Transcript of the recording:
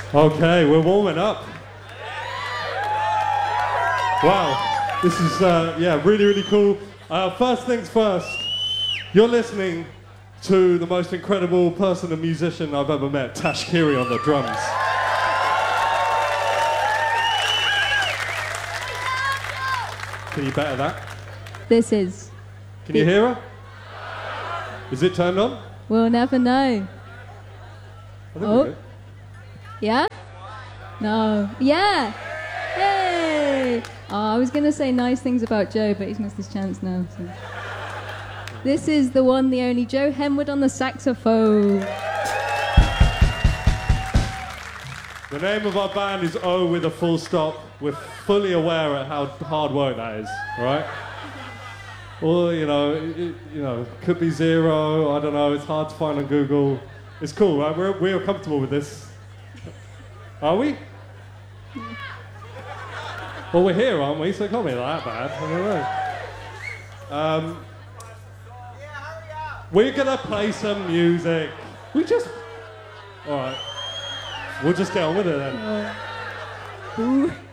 Okay, we're warming up. Wow, this is, really, really cool. First things first, you're listening to the most incredible person and musician I've ever met, Tash Kiri on the drums. Can you better that? This is. Can you hear her? Is it turned on? We'll never know. I think we're good. Yeah? No. Yeah! Hey! Oh, I was going to say nice things about Joe, but he's missed his chance now. So. This is the one, the only Joe Henwood on the saxophone. The name of our band is O with a full stop. We're fully aware of how hard work that is, right? Or, could be zero, I don't know, it's hard to find on Google. It's cool, right? We're comfortable with this. Are we? Well, we're here, aren't we? So it can't be that bad. I don't know. We're gonna play some music. All right. We'll just get on with it then. Ooh.